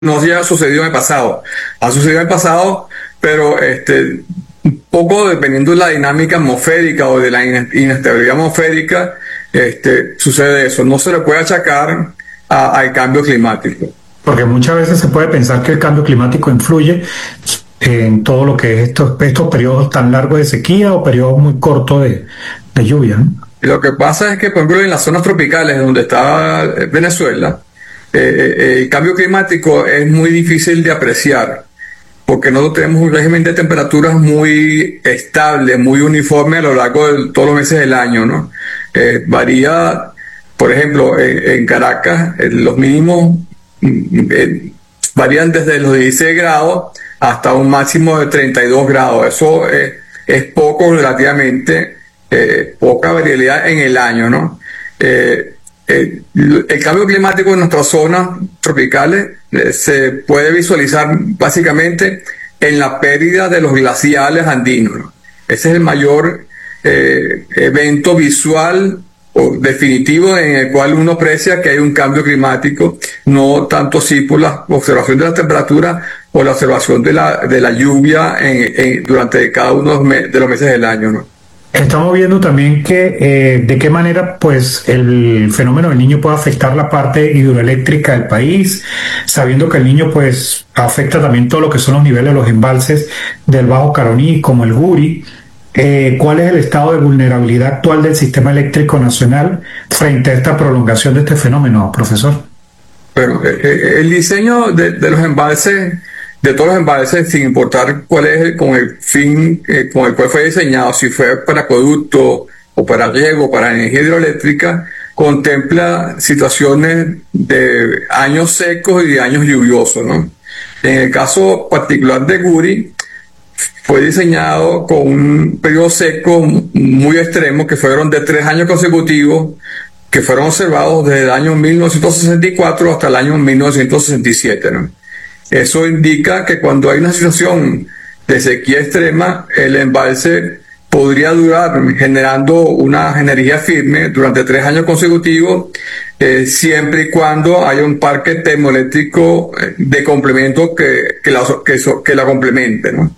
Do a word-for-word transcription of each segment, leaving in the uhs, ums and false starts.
no ya ha sucedido en el pasado. Ha sucedido en el pasado, pero este, un poco dependiendo de la dinámica atmosférica o de la inestabilidad atmosférica, este, sucede eso. No se le puede achacar a- al cambio climático. Porque muchas veces se puede pensar que el cambio climático influye en todo lo que es estos, estos periodos tan largos de sequía o periodos muy cortos de, de lluvia, ¿no? Y lo que pasa es que, por ejemplo, en las zonas tropicales donde está eh, Venezuela, eh, eh, el cambio climático es muy difícil de apreciar, porque no tenemos un régimen de temperaturas muy estable, muy uniforme a lo largo de todos los meses del año, ¿no? Eh, varía, por ejemplo, en, en Caracas, eh, los mínimos mm, eh, varían desde los dieciséis grados hasta un máximo de treinta y dos grados. Eso eh, es poco relativamente, eh, poca variabilidad en el año, ¿no? Eh, eh, el cambio climático en nuestras zonas tropicales eh, se puede visualizar básicamente en la pérdida de los glaciales andinos, ¿no? Ese es el mayor eh, evento visual o definitivo en el cual uno aprecia que hay un cambio climático, no tanto así por la observación de la temperatura o la observación de la, de la lluvia en, en, durante cada uno de los, me, de los meses del año, ¿no? Estamos viendo también que eh, de qué manera pues el fenómeno del Niño puede afectar la parte hidroeléctrica del país, sabiendo que el Niño pues afecta también todo lo que son los niveles de los embalses del Bajo Caroní, como el Guri. Eh, ¿Cuál es el estado de vulnerabilidad actual del sistema eléctrico nacional frente a esta prolongación de este fenómeno, profesor? Bueno, eh, eh, el diseño de, de los embalses, de todos los embalses, sin importar cuál es el, con el fin eh, con el cual fue diseñado, si fue para acueducto o para riego, para energía hidroeléctrica, contempla situaciones de años secos y de años lluviosos, ¿no? En el caso particular de Guri, fue diseñado con un periodo seco muy extremo, que fueron de tres años consecutivos, que fueron observados desde el año mil novecientos sesenta y cuatro hasta el año mil novecientos sesenta y siete, ¿no? Eso indica que cuando hay una situación de sequía extrema, el embalse podría durar generando una energía firme durante tres años consecutivos, eh, siempre y cuando haya un parque termoeléctrico eh, de complemento que, que, la, que, eso, que la complemente, ¿no?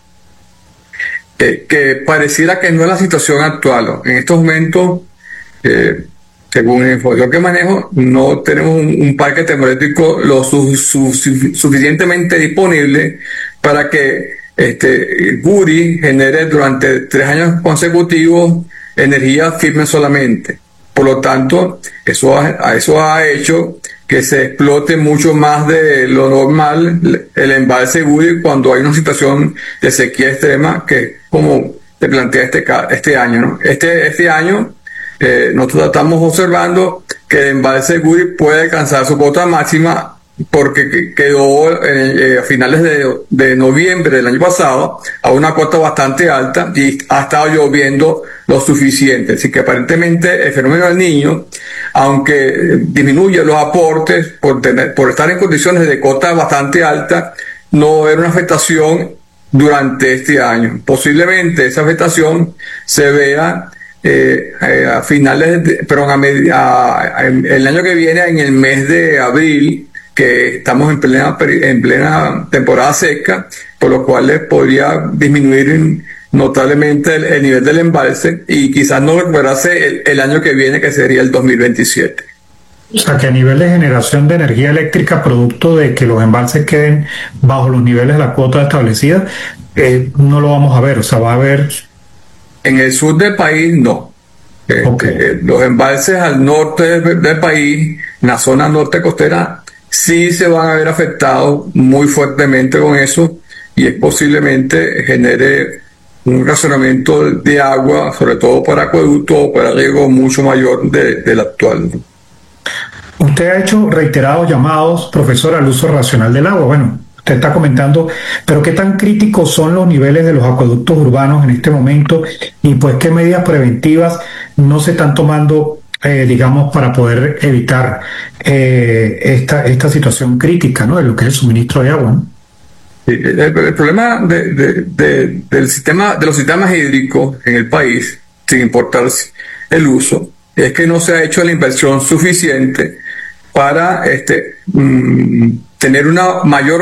Eh, que pareciera que no es la situación actual, ¿no? En estos momentos, eh, según la información que manejo, no tenemos un, un parque termoeléctrico lo su, su, su, suficientemente disponible para que este Guri genere durante tres años consecutivos energía firme solamente. Por lo tanto, eso ha, eso ha hecho que se explote mucho más de lo normal el embalse Guri cuando hay una situación de sequía extrema, que como te plantea este, este año, ¿no? Este, este año eh, nosotros estamos observando que el embalse Guri puede alcanzar su cota máxima porque quedó eh, a finales de, de noviembre del año pasado a una cota bastante alta y ha estado lloviendo lo suficiente. Así que aparentemente el fenómeno del Niño, aunque disminuye los aportes por, tener, por estar en condiciones de cota bastante alta, no era una afectación durante este año. Posiblemente esa afectación se vea Eh, eh, a finales, de, perdón, a, a, a, el año que viene, en el mes de abril, que estamos en plena, en plena temporada seca, por lo cual podría disminuir notablemente el, el nivel del embalse y quizás no recuperarse el, el año que viene, que sería el dos mil veintisiete. O sea, que a nivel de generación de energía eléctrica, producto de que los embalses queden bajo los niveles de la cuota establecida, eh, no lo vamos a ver. O sea, va a haber... En el sur del país, no. Este, okay. Los embalses al norte del, del país, en la zona norte costera, sí se van a ver afectados muy fuertemente con eso, y es posiblemente genere un racionamiento de agua, sobre todo para acueducto o para riego, mucho mayor de, del actual. Usted ha hecho reiterados llamados, profesor, al uso racional del agua. Bueno, usted está comentando, pero ¿qué tan críticos son los niveles de los acueductos urbanos en este momento? Y pues, ¿qué medidas preventivas no se están tomando, eh, digamos, para poder evitar eh, esta, esta situación crítica, ¿no?, de lo que es el suministro de agua, ¿no? El, el problema de, de, de, del sistema, de los sistemas hídricos en el país, sin importar el uso, es que no se ha hecho la inversión suficiente para este, mmm, tener una mayor